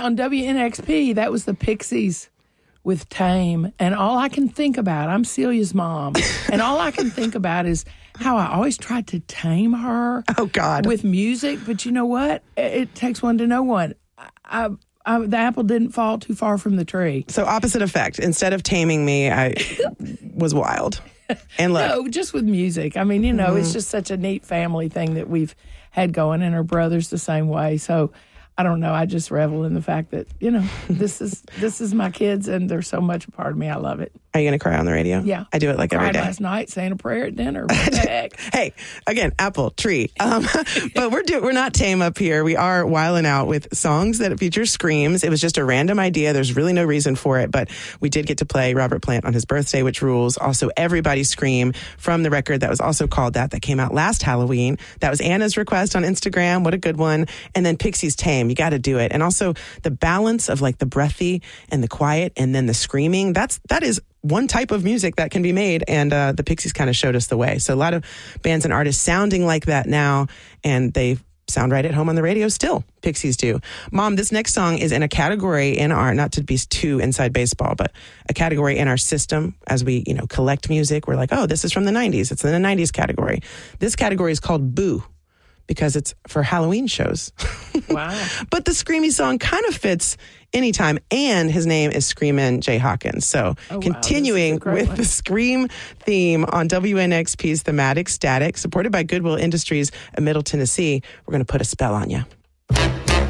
on WNXP, that was the Pixies with Tame. And all I can think about, I'm Celia's mom, and all I can think about is how I always tried to tame her. Oh, God. With music. But you know what? It takes one to know one. The apple didn't fall too far from the tree. So opposite effect. Instead of taming me, I was wild. And look, no, just with music. I mean, it's just such a neat family thing that we've had going, and her brother's the same way. So I don't know. I just revel in the fact that, this is my kids, and they're so much a part of me. I love it. Are you going to cry on the radio? Yeah. I do it like every day. Last night, saying a prayer at dinner. What the heck? Hey, again, apple, tree. But we're not tame up here. We are wilding out with songs that feature screams. It was just a random idea. There's really no reason for it, but we did get to play Robert Plant on his birthday, which rules. Also, Everybody Scream from the record that was also called that came out last Halloween. That was Anna's request on Instagram. What a good one. And then Pixies Tame. You got to do it. And also the balance of like the breathy and the quiet and then the screaming. That is one type of music that can be made, and the Pixies kind of showed us the way. So a lot of bands and artists sounding like that now, and they sound right at home on the radio still. Pixies do. Mom, this next song is in a category in our, not to be too inside baseball, but a category in our system as we, collect music. We're like, oh, this is from the 90s. It's in the 90s category. This category is called Boo, because it's for Halloween shows. Wow. But the screamy song kind of fits anytime, and his name is Screamin' Jay Hawkins. So continuing with the Scream theme on WNXP's Thematic Static, supported by Goodwill Industries of Middle Tennessee, we're going to put a spell on you.